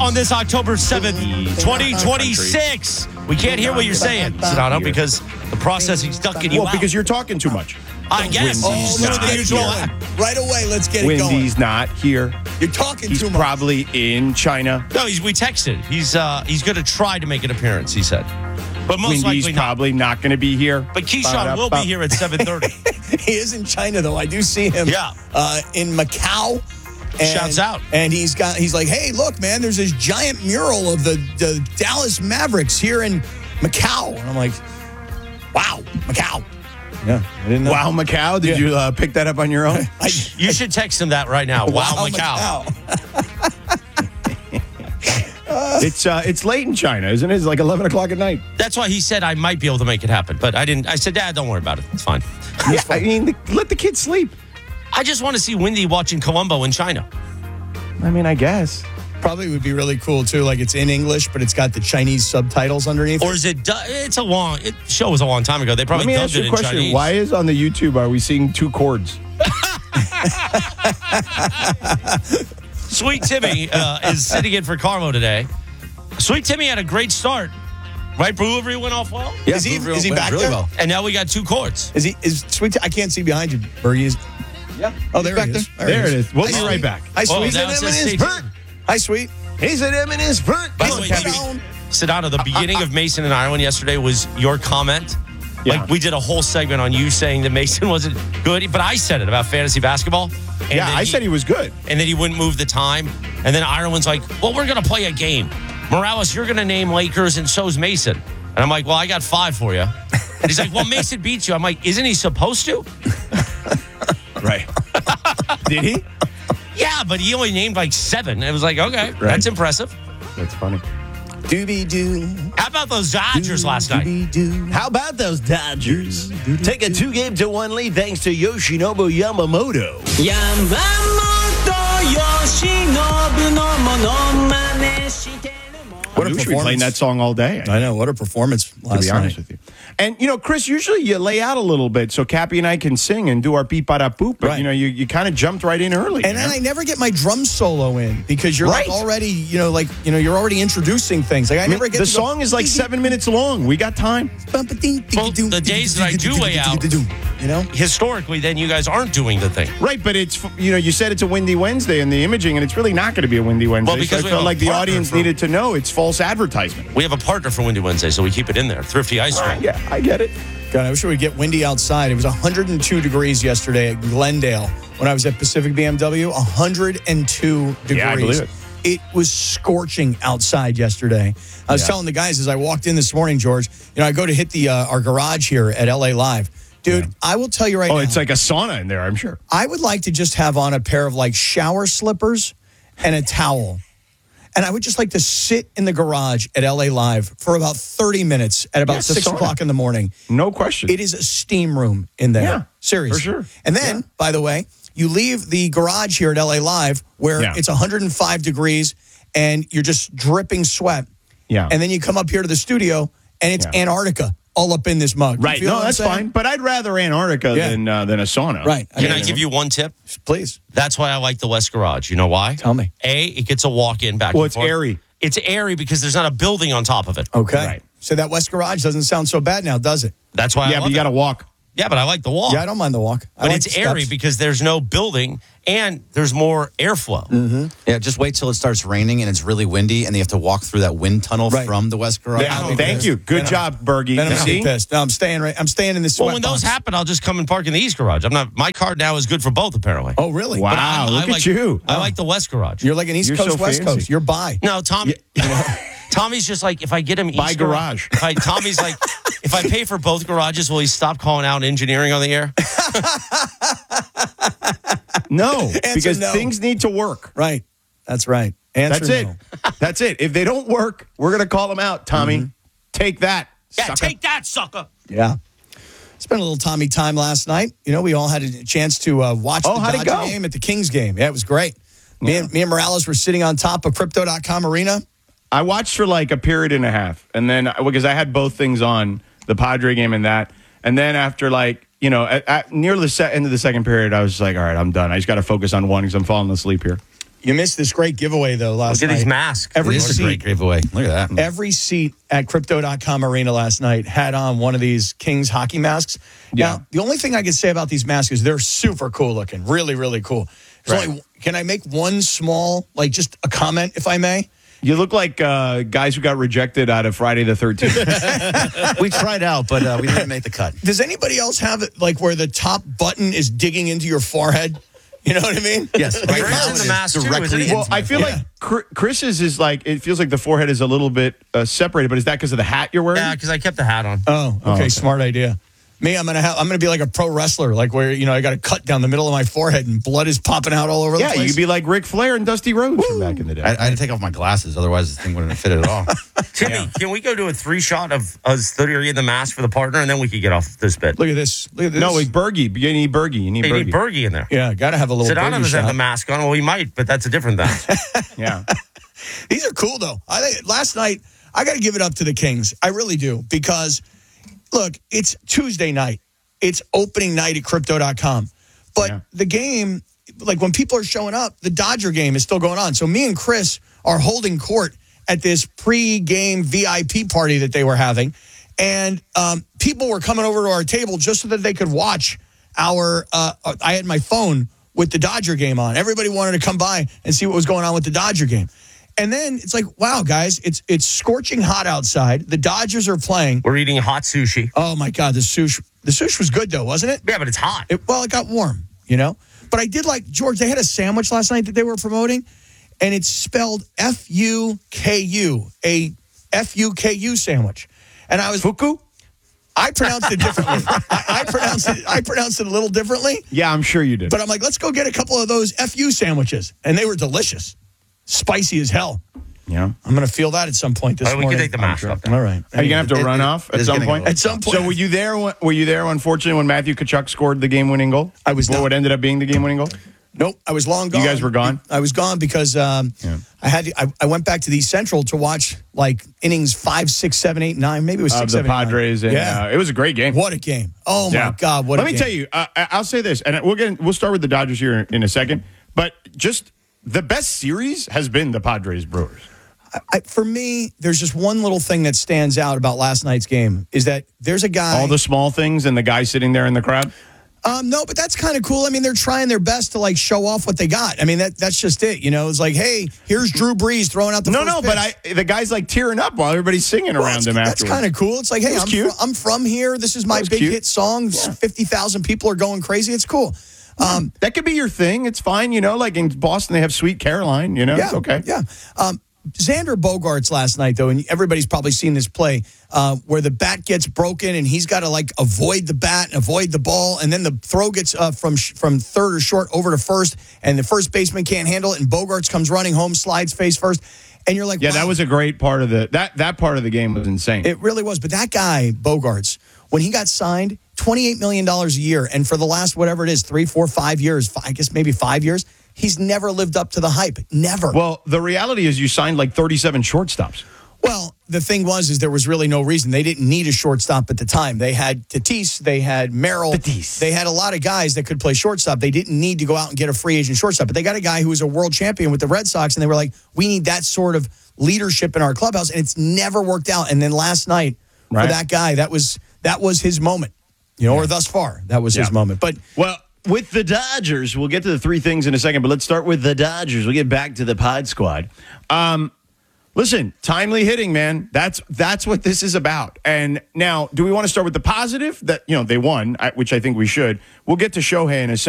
on this October 7th, 2026. We can't hear what you're saying, Sedano, because the processing's ducking you out. Well, because you're talking too much. I guess. Wendy's Let's not get the usual here. app. Right away, let's get it going. Wendy's not here. You're talking He's too much. probably in China. No, we texted. He's going to try to make an appearance, he said. But most Wendy's likely not. probably not going to be here. But Keyshawn will be here at 7:30. He is in China, though. I do see him in Macau. And, Shouts out. And he's like, hey, look, man, there's this giant mural of the Dallas Mavericks here in Macau. And I'm like, wow, Macau. Yeah, I didn't know. Wow, Macau. Did you pick that up on your own? You should text him that right now. Wow, Macau. It's late in China, isn't it? It's like 11 o'clock at night. That's why he said I might be able to make it happen. But I didn't. I said, Dad, don't worry about it. It's fine. Yeah, I mean, let the kids sleep. I just want to see Wendy watching Columbo in China. I mean, I guess. Probably would be really cool, too. Like, it's in English, but it's got the Chinese subtitles underneath. Or is it? It's a long. Show was a long time ago. They probably Let me dubbed ask you it a in question. Chinese. Why is on the YouTube are we seeing two chords? Sweet Timmy is sitting in for Carlo today. Sweet Timmy had a great start. Right, brewery went off well. Yeah, is he back really there? well? And now we got two chords. Is Sweet? I can't see behind you, Bergie. Yeah. Oh, there he is. There it is. We'll be Hi, right Sweet. back. Hi, Oh, Sweet. now it says stay tuned. Hi, Sweet. He's at him in his front. By the way, Sedano, the beginning of Mason and Ireland yesterday was your comment. Yeah. Like, we did a whole segment on you saying that Mason wasn't good, but I said it about fantasy basketball. And Yeah, then I said he was good. And then he wouldn't move the time. And then Ireland's like, well, we're going to play a game. Morales, you're going to name Lakers, and so's Mason. And I'm like, well, I got 5 for you. And he's like, well, Mason beats you. I'm like, isn't he supposed to? Right. Did he? Yeah, but he only named like 7. It was like, okay, that's impressive. That's funny. Doobie-doo. How about those Dodgers last night? Doobie-doo. How about those Dodgers? Take a 2-game-1 lead thanks to Yoshinobu Yamamoto. What a We should be playing that performance. song all day. I know. What a performance To last be honest night. with you. And, Chris, usually you lay out a little bit so Cappy and I can sing and do our beep para poop. But, Right. you kind of jumped right in early. And then I never get my drum solo in because you're Right. like already, you're already introducing things. Like I never get the to go, song is like 7 minutes long. We got time. Well, the days that I do lay out, historically, then you guys aren't doing the thing. Right, but it's, you said it's a Windy Wednesday in the imaging, and it's really not going to be a Windy Wednesday. Well, because so we I felt have a like the partner audience for- needed to know it's false advertisement. We have a partner for Windy Wednesday, so we keep it in there. Thrifty Ice Cream. Yeah, I get it. God, I wish it would get windy outside. It was 102 degrees yesterday at Glendale when I was at Pacific BMW. 102 degrees. Yeah, I believe it. It was scorching outside yesterday. I was telling the guys as I walked in this morning, George, I go to hit the our garage here at LA Live. Dude, I will tell you right now. Oh, it's like a sauna in there, I'm sure. I would like to just have on a pair of like shower slippers and a towel. And I would just like to sit in the garage at LA Live for about 30 minutes at about 6 sauna. o'clock in the morning. No question. It is a steam room in there. Yeah, Seriously. for sure. And then, by the way, you leave the garage here at LA Live where Yeah. it's 105 degrees and you're just dripping sweat. Yeah. And then you come up here to the studio and it's Yeah. Antarctica all up in this mug. You Right. feel No, what I'm that's saying? fine. But I'd rather Antarctica Yeah. than a sauna. Right. Can I give you one tip? Please. That's why I like the West Garage. You know why? Tell me. A, it gets a walk-in back Well, and it's forth. airy. It's airy because there's not a building on top of it. Okay. Right. So that West Garage doesn't sound so bad now, does it? That's why I Yeah, love but you it. got to walk. Yeah, but I like the walk. Yeah, I don't mind the walk. I But like it's the airy steps. because there's no building and there's more airflow. Yeah, just wait till it starts raining and it's really windy and you have to walk through that wind tunnel Right. from the West Garage. Yeah, I'll be thank pissed. you. Good Then job, Bergie. Then I'm gonna be See? pissed. No, I'm staying in this sweat Well, when those box. happen, I'll just come and park in the East Garage. My card now is good for both, apparently. Oh, really? Wow. But I look at like, you. I like the West Garage. You're like an East You're Coast, so West fancy. Coast. You're bi. No, Tommy. Tommy's just like, if I get him By East garage. Tommy's like, if I pay for both garages, will he stop calling out engineering on the air? No, because no. things need to work. Right. That's right. Answer That's it. no. That's it. If they don't work, we're going to call them out, Tommy. Take that. Yeah, sucker. take that, sucker. Yeah. Spent a little Tommy time last night. We all had a chance to watch the how'd it Dodger go? game at the Kings game. Yeah, it was great. Me and Morales were sitting on top of Crypto.com Arena. I watched for like a period and a half. And then, because I had both things on, the Padre game and that. And then after at near the end of the second period, I was just like, all right, I'm done. I just got to focus on one because I'm falling asleep here. You missed this great giveaway, though, last Look at night. these masks. Every This is a great seat, giveaway. Look at that. every seat at Crypto.com Arena last night had on one of these Kings hockey masks. Yeah. Now, the only thing I can say about these masks is they're super cool looking. Really, really cool. Can I make one small, just a comment, if I may? You look like guys who got rejected out of Friday the 13th. We tried out, but we didn't make the cut. Does anybody else have it, where the top button is digging into your forehead? You know what I mean? Yes, right Chris now in it the is mask, too, directly isn't he? into Well, my I feel forehead. like Chris's is it feels like the forehead is a little bit separated, but is that because of the hat you're wearing? Yeah, because I kept the hat on. Oh, okay. Smart idea. Me, I'm gonna be like a pro wrestler, where I got a cut down the middle of my forehead and blood is popping out all over the Yeah, place. you'd be like Ric Flair and Dusty Rhodes from back in the day. I had to take off my glasses, otherwise this thing wouldn't have fit at all. Timmy, can we go do a 3-shot of us literally in the mask for the partner, and then we could get off this bit? Look at this. Look at this. No, it's Bergie. You need Bergie. You need Hey, you need Bergie. Bergie in there. Yeah, got to have a little. Sedano Bergie doesn't have shot. the mask on. Well, he might, but that's a different thing. Yeah. These are cool though. I think last night I got to give it up to the Kings. I really do, because look, it's Tuesday night. It's opening night at Crypto.com. But Yeah. the game, when people are showing up, the Dodger game is still going on. So me and Chris are holding court at this pre-game VIP party that they were having. And people were coming over to our table just so that they could watch I had my phone with the Dodger game on. Everybody wanted to come by and see what was going on with the Dodger game. And then it's like, wow, guys, it's scorching hot outside. The Dodgers are playing. We're eating hot sushi. Oh, my God, the sushi was good, though, wasn't it? Yeah, but it's hot. It got warm, But I did like, George, they had a sandwich last night that they were promoting, and it's spelled F-U-K-U, a F-U-K-U sandwich. And I was... Fuku? I pronounced it differently. I pronounced it a little differently. Yeah, I'm sure you did. But I'm like, let's go get a couple of those FU sandwiches. And they were delicious. Spicy as hell. yeah. I'm going to feel that at some point this All right, we morning. can take the mask off. then. All right. Are you going to have to run off at it's some getting point? a little At some point. So were you there? Were you there? Unfortunately, when Matthew Tkachuk scored the game-winning goal, I was not. What ended up being the game-winning goal? Nope, I was long gone. You guys were gone? I was gone because I went back to the East Central to watch innings 5, 6, 7, 8, 9. Maybe it was 6, Of 7, the 8, 9. Padres, and it was a great game. What a game! Oh Yeah. my God, what Let a me game! tell you, I'll say this, and we'll start with the Dodgers here in a second. But just the best series has been the Padres Brewers. For me, there's just one little thing that stands out about last night's game is that there's a guy. All the small things and the guy sitting there in the crowd. No, but that's kind of cool. I mean, they're trying their best to show off what they got. I mean, that's just it. It's like, hey, here's Drew Brees throwing out the first pitch. But the guy's tearing up while everybody's singing around him That's afterwards. kind of cool. It's like, hey, cute. I'm from here. This is my was big cute. hit song. 50,000 people are going crazy. It's cool. That could be your thing. It's fine. Like in Boston, they have Sweet Caroline. It's okay. Yeah. Xander Bogaerts last night, though, and everybody's probably seen this play where the bat gets broken and he's got to avoid the bat and avoid the ball, and then the throw gets from third or short over to first, and the first baseman can't handle it, and Bogaerts comes running home, slides face first, and you're like, Yeah, wow. that was a great part of that part of the game was insane. It really was. But that guy, Bogaerts, when he got signed, $28 million a year, and for the last, whatever it is, 3, 4, 5 years, I guess maybe 5 years, he's never lived up to the hype. Never. Well, the reality is you signed 37 shortstops. Well, the thing is there was really no reason. They didn't need a shortstop at the time. They had Tatis, they had Merrill. They had a lot of guys that could play shortstop. They didn't need to go out and get a free agent shortstop. But they got a guy who was a world champion with the Red Sox, and they were like, we need that sort of leadership in our clubhouse, and it's never worked out. And then last night, for that guy, that was his moment. Or thus far, that was his moment. But Well, with the Dodgers, we'll get to the three things in a second, but let's start with the Dodgers. We'll get back to the Pod Squad. Listen, timely hitting, man. That's what this is about. And now, do we want to start with the positive? That they won, which I think we should. We'll get to Shohei in a second.